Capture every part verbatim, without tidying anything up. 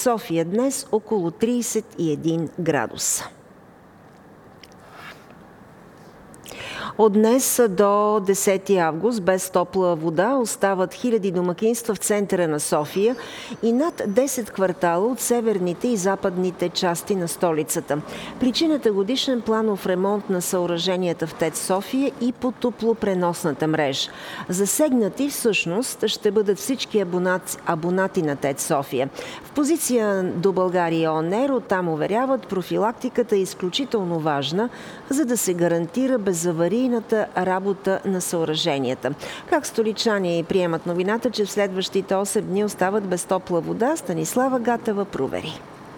София днес около трийсет и един градуса. От днес до десети август без топла вода остават хиляди домакинства в центъра на София и над десет квартала от северните и западните части на столицата. Причината – годишен планов ремонт на съоръженията в ТЕЦ София и по топлопреносната мрежа. Засегнати всъщност ще бъдат всички абонати, абонати на ТЕЦ София. В позиция до България ОНЕР оттам уверяват, профилактиката е изключително важна, за да се гарантира безаварийната работа на съоръженията. Как столичани приемат новината, че в следващите осем дни остават без топла вода, Станислава Гатева провери.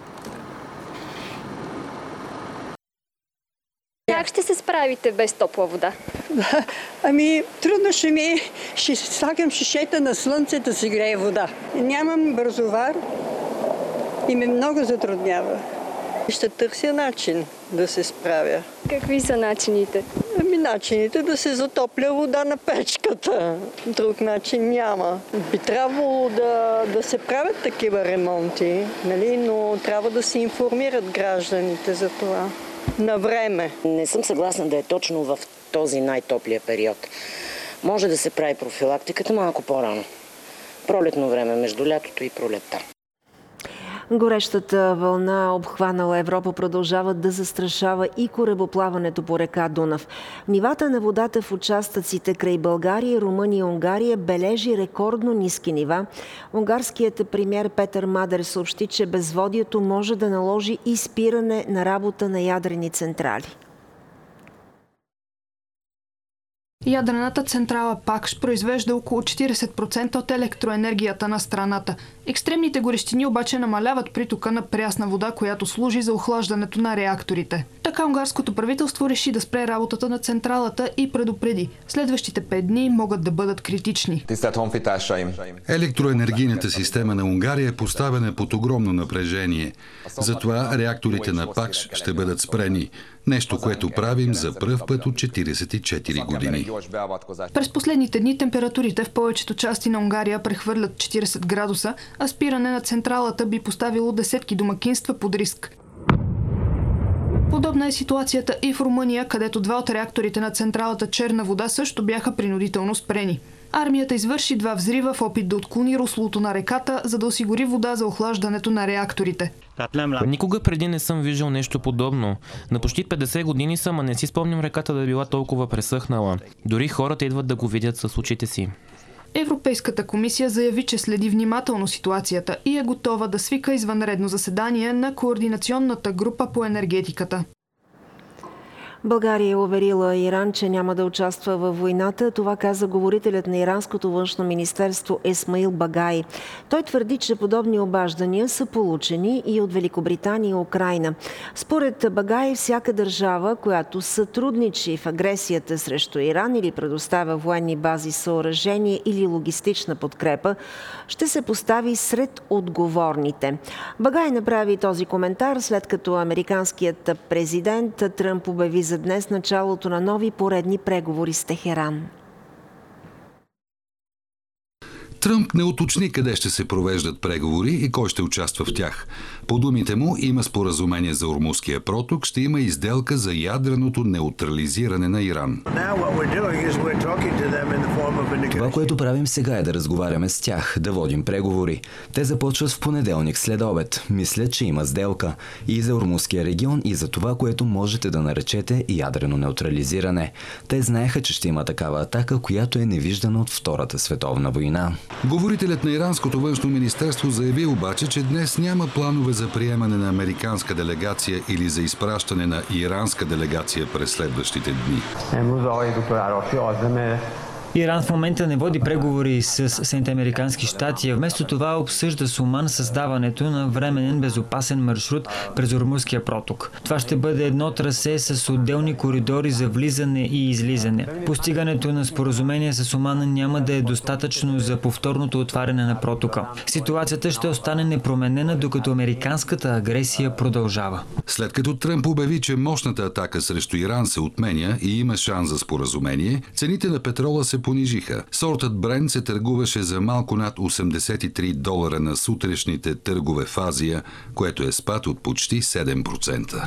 Как ще се справите без топла вода? Ами, трудно ще ми. Ще слагам шишета на слънце да се грее вода. Нямам бързовар и ме много затруднява. Ще търся начин да се справя. Какви са начините? Ами начините да се затопля вода на печката. Друг начин няма. Би трябвало да, да се правят такива ремонти, нали? Но трябва да се информират гражданите за това. На време. Не съм съгласна да е точно в този най-топлия период. Може да се прави профилактиката малко по-рано. Пролетно време, между лятото и пролетта. Горещата вълна, обхванала Европа, продължава да застрашава и корабоплаването по река Дунав. Нивата на водата в участъците край България, Румъния и Унгария бележи рекордно ниски нива. Унгарският премиер Петър Мадер съобщи, че безводието може да наложи и спиране на работа на ядрени централи. Ядрената централа Пакш произвежда около четирийсет процента от електроенергията на страната. Екстремните горещини обаче намаляват притока на прясна вода, която служи за охлаждането на реакторите. Така унгарското правителство реши да спре работата на централата и предупреди. Следващите пет дни могат да бъдат критични. Електроенергийната система на Унгария е поставена под огромно напрежение. Затова реакторите на Пакш ще бъдат спрени. Нещо, което правим за пръв път от четирийсет и четири години. През последните дни температурите в повечето части на Унгария прехвърлят четирийсет градуса, а спиране на централата би поставило десетки домакинства под риск. Подобна е ситуацията и в Румъния, където два от реакторите на централата Черна вода също бяха принудително спрени. Армията извърши два взрива в опит да отклони руслото на реката, за да осигури вода за охлаждането на реакторите. Никога преди не съм виждал нещо подобно. На почти петдесет години съм, а не си спомням реката да е била толкова пресъхнала. Дори хората идват да го видят с очите си. Европейската комисия заяви, че следи внимателно ситуацията и е готова да свика извънредно заседание на координационната група по енергетиката. България е уверила Иран, че няма да участва във войната. Това каза говорителят на иранското външно министерство Исмаил Багай. Той твърди, че подобни обаждания са получени и от Великобритания и Украйна. Според Багай, всяка държава, която сътрудничи в агресията срещу Иран или предоставя военни бази, съоръжения или логистична подкрепа, ще се постави сред отговорните. Багай направи този коментар, след като американският президент Тръмп обяви за днес началото на нови поредни преговори с Техеран. Тръмп не уточни къде ще се провеждат преговори и кой ще участва в тях. По думите му има споразумение за Ормузския проток, ще има и сделка за ядреното неутрализиране на Иран. Това, което правим сега, е да разговаряме с тях, да водим преговори. Те започват в понеделник след обед. Мисля, че има сделка и за Ормузския регион, и за това, което можете да наречете ядрено неутрализиране. Те знаеха, че ще има такава атака, която е невиждана от Втората световна война. Говорителят на иранското външно министерство заяви обаче, че днес няма планове за приемане на американска делегация или за изпращане на иранска делегация през следващите дни. Иран в момента не води преговори с Съединените американски щати, а вместо това обсъжда с Оман създаването на временен безопасен маршрут през Ормузския проток. Това ще бъде едно трасе с отделни коридори за влизане и излизане. Постигането на споразумение с Оман няма да е достатъчно за повторното отваряне на протока. Ситуацията ще остане непроменена, докато американската агресия продължава. След като Тръмп обяви, че мощната атака срещу Иран се отменя и има шанс за споразумение, цените на петрола се понижиха. Сортът Брент се търгуваше за малко над осемдесет и три долара на сутрешните търгове в Азия, което е спад от почти седем процента.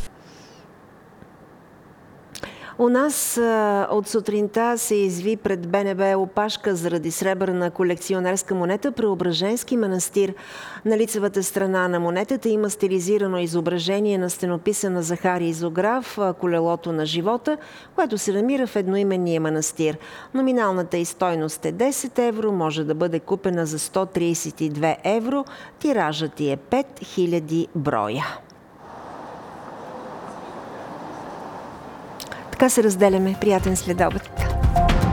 У нас а, от сутринта се изви пред БНБ опашка заради сребърна колекционерска монета Преображенски манастир. На лицевата страна на монетата има стилизирано изображение на стенописа Захари Изограф, колелото на живота, което се намира в едноименния манастир. Номиналната й стойност е десет евро, може да бъде купена за сто тридесет и две евро. Тиражът й е пет хиляди броя. Така се разделяме. Приятен следобед!